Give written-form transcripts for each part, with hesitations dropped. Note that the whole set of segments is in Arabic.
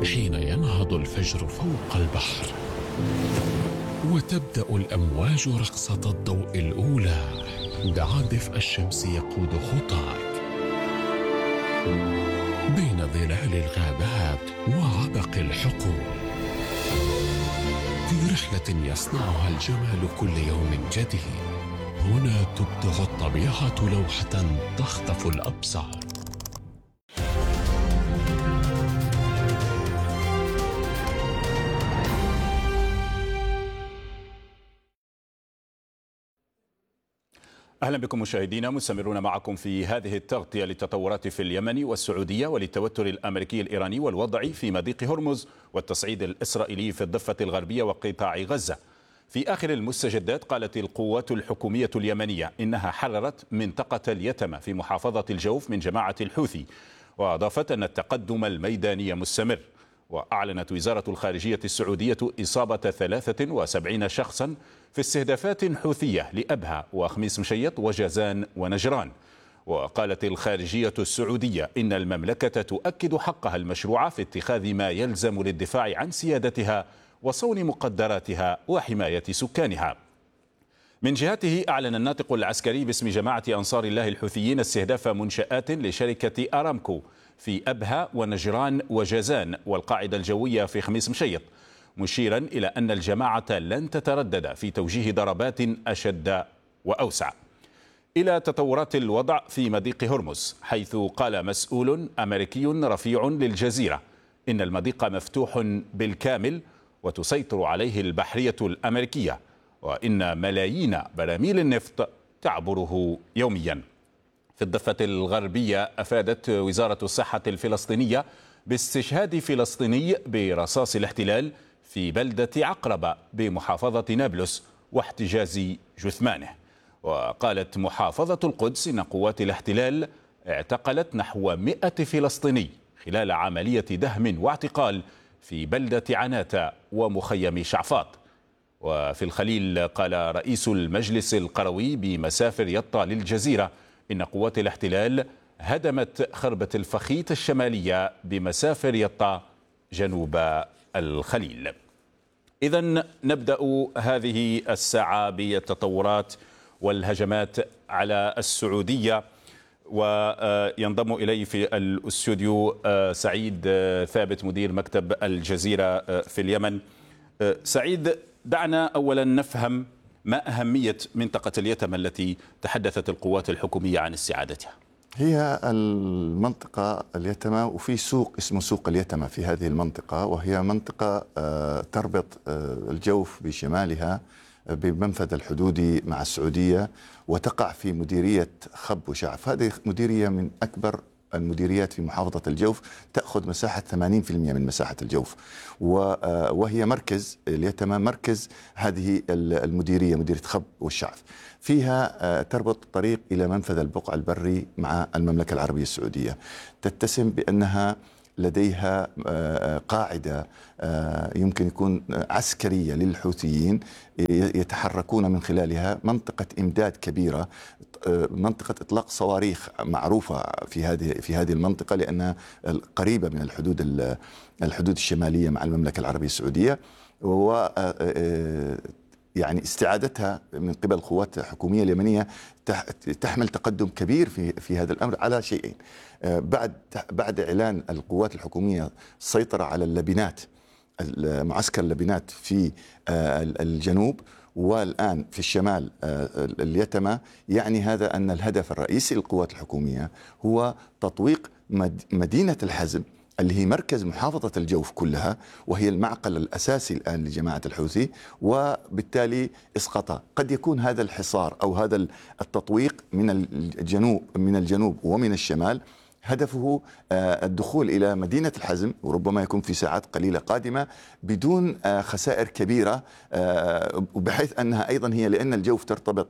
حين ينهض الفجر فوق البحر وتبدأ الأمواج رقصة الضوء الأولى، دعا دفء الشمس يقود خطاك بين ظلال الغابات وعبق الحقول، في رحلة يصنعها الجمال كل يوم جديد. هنا تبدع الطبيعة لوحة تخطف الأبصار. أهلا بكم مشاهدينا، مستمرون معكم في هذه التغطية للتطورات في اليمن والسعودية وللتوتر الأمريكي الإيراني والوضع في مضيق هرمز والتصعيد الإسرائيلي في الضفة الغربية وقطاع غزة. في آخر المستجدات قالت القوات الحكومية اليمنية إنها حررت منطقة اليتمة في محافظة الجوف من جماعة الحوثي، وأضافت أن التقدم الميداني مستمر. وأعلنت وزارة الخارجية السعودية إصابة 73 شخصا في استهدافات حوثية لأبها وخميس مشيط وجازان ونجران. وقالت الخارجية السعودية إن المملكة تؤكد حقها المشروع في اتخاذ ما يلزم للدفاع عن سيادتها وصون مقدراتها وحماية سكانها. من جهته أعلن الناطق العسكري باسم جماعة أنصار الله الحوثيين استهداف منشآت لشركة أرامكو في أبها ونجران وجازان والقاعدة الجوية في خميس مشيط، مشيرا إلى أن الجماعة لن تتردد في توجيه ضربات أشد وأوسع. إلى تطورات الوضع في مضيق هرمز، حيث قال مسؤول أمريكي رفيع للجزيرة إن المضيق مفتوح بالكامل وتسيطر عليه البحرية الأمريكية، وإن ملايين براميل النفط تعبره يوميا. في الضفة الغربية أفادت وزارة الصحة الفلسطينية باستشهاد فلسطيني برصاص الاحتلال في بلدة عقربة بمحافظة نابلس واحتجاز جثمانه. وقالت محافظة القدس إن قوات الاحتلال اعتقلت نحو 100 فلسطيني خلال عملية دهم واعتقال في بلدة عناتة ومخيم شعفاط. وفي الخليل قال رئيس المجلس القروي بمسافر يطا للجزيرة إن قوات الاحتلال هدمت خربة الفخيت الشمالية بمسافر يطا جنوب الخليل. إذن نبدأ هذه الساعة بالتطورات والهجمات على السعودية، وينضم إلي في الاستوديو سعيد ثابت مدير مكتب الجزيرة في اليمن. سعيد، دعنا أولا نفهم ما أهمية منطقة اليتمة التي تحدثت القوات الحكومية عن استعادتها. هي المنطقة اليتمة، وفي سوق اسمه سوق اليتمة في هذه المنطقة، وهي منطقة تربط الجوف بشمالها بمنفذ الحدودي مع السعودية، وتقع في مديرية خب وشعف. هذه مديرية من أكبر المديريات في محافظة الجوف، تأخذ مساحة 80% من مساحة الجوف، وهي مركز اليتمة، مركز هذه المديرية، مديرية خب والشعف. فيها تربط طريق إلى منفذ البقع البري مع المملكة العربية السعودية. تتسم بأنها لديها قاعدة يمكن يكون عسكرية للحوثيين يتحركون من خلالها، منطقة إمداد كبيرة، منطقة إطلاق صواريخ معروفة في هذه المنطقة لأنها قريبة من الحدود الشمالية مع المملكة العربية السعودية. و يعني استعادتها من قبل القوات الحكومية اليمنية تحمل تقدم كبير في هذا الأمر على شيئين. بعد إعلان القوات الحكومية السيطرة على اللبنات، معسكر اللبنات في الجنوب، والآن في الشمال اليتمة، يعني هذا أن الهدف الرئيسي للقوات الحكومية هو تطويق مدينة الحزم اللي هي مركز محافظة الجوف كلها، وهي المعقل الأساسي الآن لجماعة الحوثي، وبالتالي إسقاطها. قد يكون هذا الحصار أو هذا التطويق من الجنوب ومن الشمال هدفه الدخول إلى مدينة الحزم، وربما يكون في ساعات قليلة قادمة بدون خسائر كبيرة، وبحيث أنها أيضا هي، لأن الجوف ترتبط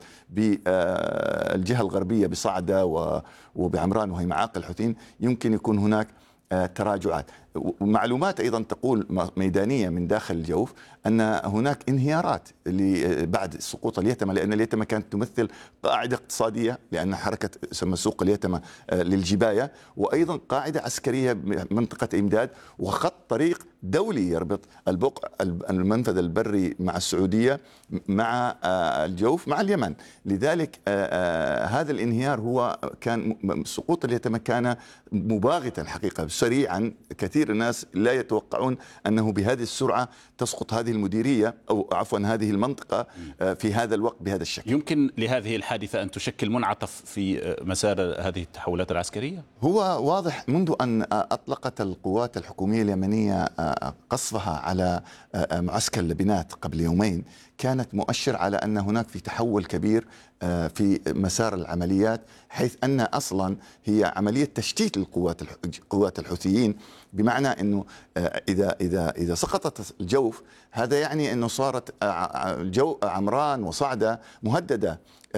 بالجهة الغربية بصعدة وبعمران وهي معاقل الحوثيين، يمكن يكون هناك تراجعات. ومعلومات أيضا تقول ميدانية من داخل الجوف أن هناك انهيارات بعد سقوط اليتمة، لأن اليتمة كانت تمثل قاعدة اقتصادية، لأن حركة تسمى سوق اليتمة للجباية، وأيضا قاعدة عسكرية منطقة إمداد، وخط طريق دولي يربط المنفذ البري مع السعودية مع الجوف مع اليمن. لذلك هذا الانهيار هو كان سقوط اليتمة كان مباغتا حقيقة سريعا. كثير الناس لا يتوقعون أنه بهذه السرعة تسقط هذه المديرية أو عفوا هذه المنطقة في هذا الوقت بهذا الشكل. يمكن لهذه الحادثة أن تشكل منعطف في مسار هذه التحولات العسكرية؟ هو واضح منذ أن أطلقت القوات الحكومية اليمنية قصفها على معسكر لبنات قبل يومين، كانت مؤشر على أن هناك في تحول كبير في مسار العمليات، حيث أن أصلا هي عملية تشتيت القوات الحوثيين، بمعنى أنه إذا سقطت الجوف هذا يعني أنه صارت عمران وصعدة مهددة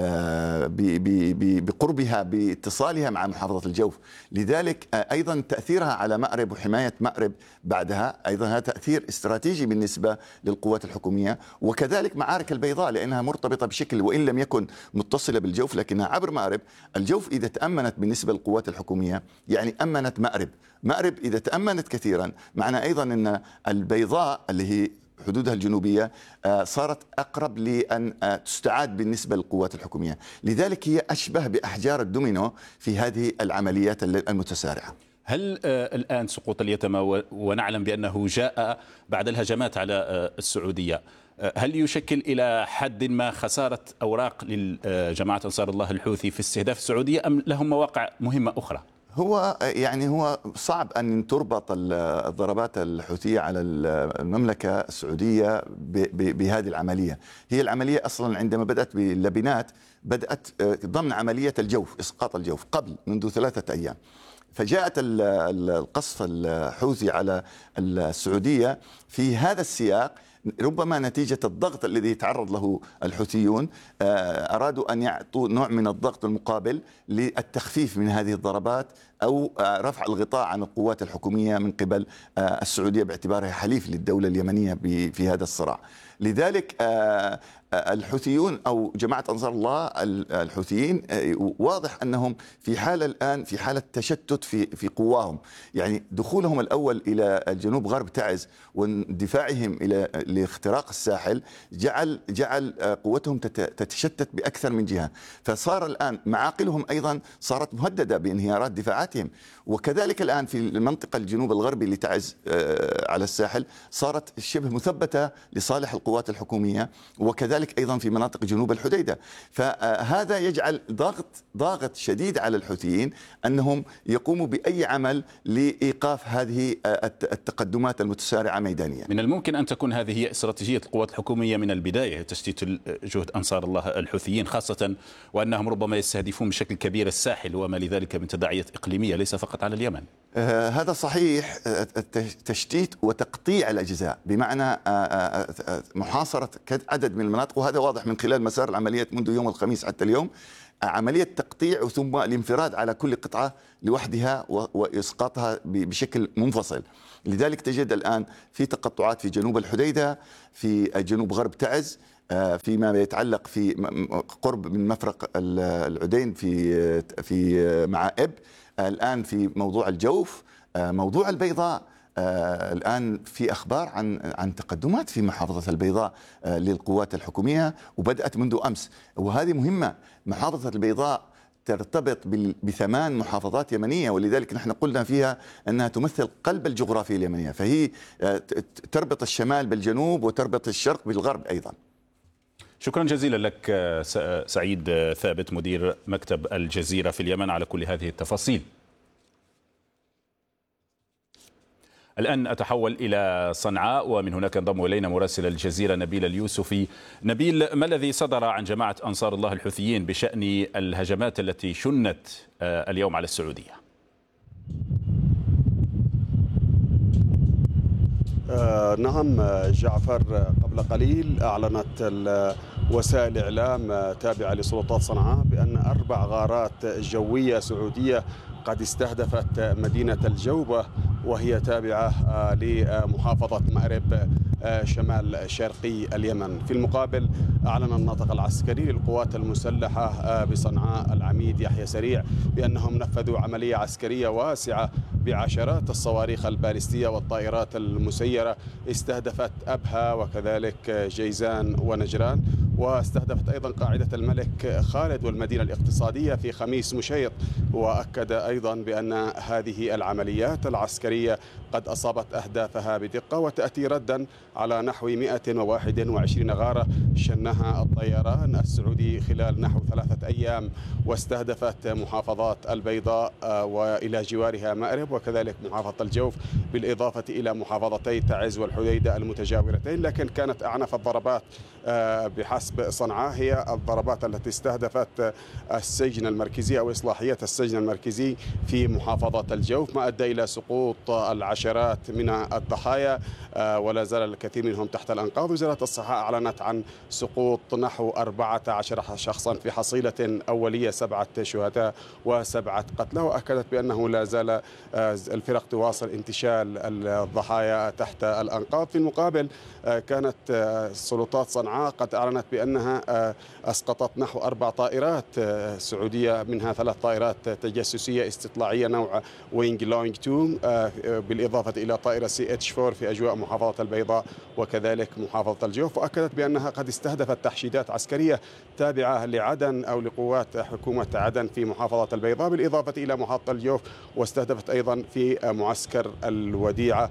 بقربها باتصالها مع محافظة الجوف. لذلك أيضا تأثيرها على مأرب وحماية مأرب بعدها أيضا هذا تأثير استراتيجي بالنسبة للقوات الحكومية، وكذلك معارك البيضاء لأنها مرتبطة بشكل وإن لم يكن متصلة بالجوف لكنها عبر مأرب. الجوف إذا تأمنت بالنسبة للقوات الحكومية يعني أمنت مأرب إذا تأمنت كثيرا، معنى أيضا أن البيضاء اللي هي حدودها الجنوبية صارت أقرب لأن تستعاد بالنسبة للقوات الحكومية. لذلك هي أشبه بأحجار الدومينو في هذه العمليات المتسارعة. هل الآن سقوط اليتمة ونعلم بأنه جاء بعد الهجمات على السعودية، هل يشكل إلى حد ما خسارة أوراق لجماعة أنصار الله الحوثي في استهداف السعودية أم لهم مواقع مهمة أخرى؟ هو صعب أن تربط الضربات الحوثية على المملكة السعودية بهذه العملية. هي العملية أصلا عندما بدأت باللبنات بدأت ضمن عملية الجوف، إسقاط الجوف قبل منذ 3 أيام، فجاءت القصف الحوثي على السعودية في هذا السياق، ربما نتيجة الضغط الذي يتعرض له الحوثيون. أرادوا أن يعطوا نوع من الضغط المقابل للتخفيف من هذه الضربات أو رفع الغطاء عن القوات الحكومية من قبل السعودية باعتبارها حليف للدولة اليمنية في هذا الصراع. لذلك الحوثيون أو جماعة أنصار الله الحوثيين واضح أنهم في حالة الآن في حالة تشتت في قواهم. يعني دخولهم الأول إلى الجنوب غرب تعز واندفاعهم لاختراق الساحل جعل قوتهم تتشتت بأكثر من جهة، فصار الآن معاقلهم أيضا صارت مهددة بانهيارات دفاعاتهم. وكذلك الآن في المنطقة الجنوب الغربي لتعز على الساحل صارت شبه مثبتة لصالح القوات الحكومية، وكذلك أيضا في مناطق جنوب الحديدة. فهذا يجعل ضغط شديد على الحوثيين أنهم يقوموا بأي عمل لإيقاف هذه التقدمات المتسارعة ميدانيا. من الممكن أن تكون هذه هي استراتيجية القوات الحكومية من البداية، تشتيت جهد أنصار الله الحوثيين، خاصة وأنهم ربما يستهدفون بشكل كبير الساحل وما لذلك من تداعيات إقليمية ليس فقط على اليمن. هذا صحيح، تشتيت وتقطيع الأجزاء بمعنى محاصرة عدد من المناطق، وهذا واضح من خلال مسار العمليات منذ يوم الخميس حتى اليوم، عملية تقطيع ثم الانفراد على كل قطعة لوحدها وإسقاطها بشكل منفصل. لذلك تجد الآن في تقطعات في جنوب الحديدة، في جنوب غرب تعز، فيما يتعلق في قرب من مفرق العدين في معائب، الآن في موضوع الجوف، موضوع البيضاء. الآن في أخبار عن تقدمات في محافظة البيضاء للقوات الحكومية وبدأت منذ أمس، وهذه مهمة. محافظة البيضاء ترتبط ب8 محافظات يمنية، ولذلك نحن قلنا فيها أنها تمثل قلب الجغرافيا اليمنية، فهي تربط الشمال بالجنوب وتربط الشرق بالغرب أيضا. شكرا جزيلا لك سعيد ثابت مدير مكتب الجزيرة في اليمن على كل هذه التفاصيل. الآن أتحول إلى صنعاء ومن هناك انضم إلينا مراسل الجزيرة نبيل اليوسفي. نبيل، ما الذي صدر عن جماعة أنصار الله الحوثيين بشأن الهجمات التي شنت اليوم على السعودية؟ نعم جعفر، قبل قليل أعلنت وسائل الإعلام تابعة لسلطات صنعاء بأن 4 غارات جوية سعودية قد استهدفت مدينة الجوبة وهي تابعة لمحافظة مأرب شمال شرقي اليمن. في المقابل أعلن الناطق العسكري للقوات المسلحة بصنعاء العميد يحيى سريع بأنهم نفذوا عملية عسكرية واسعة بعشرات الصواريخ البالستية والطائرات المسيرة استهدفت أبها وكذلك جيزان ونجران، واستهدفت أيضا قاعدة الملك خالد والمدينة الاقتصادية في خميس مشيط. وأكد أيضا بأن هذه العمليات العسكرية قد أصابت أهدافها بدقة وتأتي ردا على نحو 121 غارة شنها الطيران السعودي خلال نحو 3 أيام، واستهدفت محافظات البيضاء وإلى جوارها مأرب وكذلك محافظة الجوف، بالإضافة إلى محافظتي تعز والحديدة المتجاورتين. لكن كانت أعنف الضربات بحسب صنعاء هي الضربات التي استهدفت السجن المركزي أو إصلاحية السجن المركزي في محافظة الجوف، ما أدى إلى سقوط العشرات من الضحايا ولا زال الكثير منهم تحت الأنقاض. وزارة الصحة أعلنت عن سقوط نحو 14 شخصا في حصيلة أولية 7 شهداء و7 قتلى، وأكدت بأنه لا زال الفرق تواصل انتشال الضحايا تحت الأنقاض. في المقابل كانت سلطات صنعاء قد أعلنت بأنها أسقطت نحو 4 طائرات سعودية، منها 3 طائرات تجسسية استطلاعية نوع وينج لونج 2، بالإضافة إلى طائرة CH-4 في أجواء محافظة البيضاء وكذلك محافظة الجوف. وأكدت بأنها قد استهدفت تحشيدات عسكرية تابعة لعدن أو لقوات حكومة عدن في محافظة البيضاء بالإضافة إلى محافظة الجوف، واستهدفت أيضا في معسكر الوديعة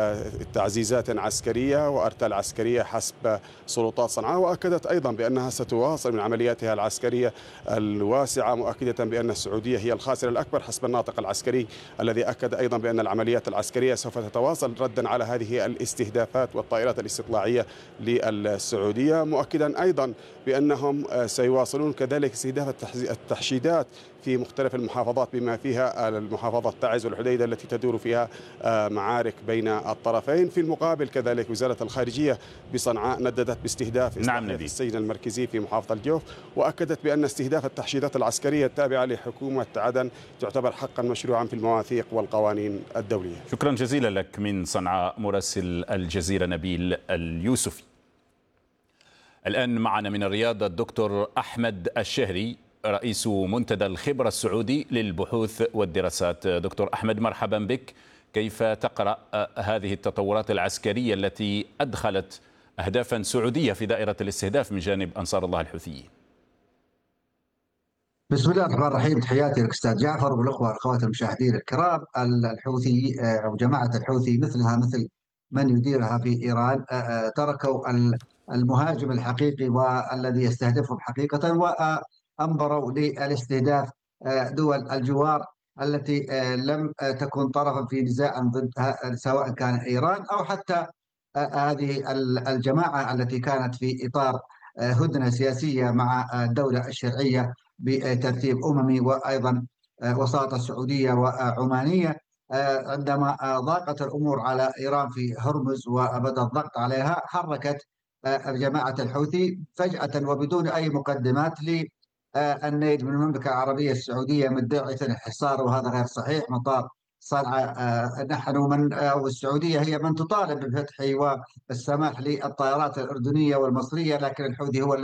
تعزيزات عسكرية وأرتال عسكرية حسب سلطات صنعاء. وأكدت أيضا بأنها ستواصل من عملياتها العسكرية الواسعة، مؤكدة بأن السعودية هي الخاسر الأكبر حسب الناطق العسكري، الذي أكد أيضا بأن العمليات العسكرية سوف تتواصل ردا على هذه الاستهدافات والطائرات الاستطلاعية للسعودية، مؤكدا أيضا بأنهم سيواصلون كذلك استهداف التحشيدات في مختلف المحافظات بما فيها المحافظة تعز والحديدة التي تدور فيها معارك بين الطرفين. في المقابل كذلك وزارة الخارجية بصنعاء نددت باستهداف السجن المركزي في محافظة الجوف، وأكدت بأن استهداف التحشيدات العسكرية التابعة لحكومة عدن تعتبر حقا مشروعا في المواثيق والقوانين الدولية. شكرا جزيلا لك من صنعاء مراسل الجزيرة نبيل اليوسفي. الآن معنا من الرياض الدكتور أحمد الشهري رئيس منتدى الخبرة السعودي للبحوث والدراسات. دكتور أحمد، مرحبا بك. كيف تقرأ هذه التطورات العسكرية التي أدخلت أهدافا سعودية في دائرة الاستهداف من جانب أنصار الله الحوثيين؟ بسم الله الرحمن الرحيم. تحياتي لك أستاذ جعفر والأخوة والأخوات المشاهدين الكرام. الحوثي أو جماعة الحوثي مثلها مثل من يديرها في إيران تركوا المهاجم الحقيقي والذي يستهدفهم حقيقة وأنبروا للاستهداف دول الجوار التي لم تكن طرفا في نزاع ضدها، سواء كان إيران أو حتى هذه الجماعة التي كانت في إطار هدنة سياسية مع الدولة الشرعية بترتيب أممي وأيضا وساطة سعودية وعمانية. عندما ضاقت الأمور على إيران في هرمز وبدأ الضغط عليها، حركت جماعة الحوثي فجأة وبدون أي مقدمات للنيل من المملكة العربية السعودية مدعية الحصار، وهذا غير صحيح. مطار صنعاء نحن والسعودية هي من تطالب بالفتح والسماح للطائرات الأردنية والمصرية، لكن الحوثي هو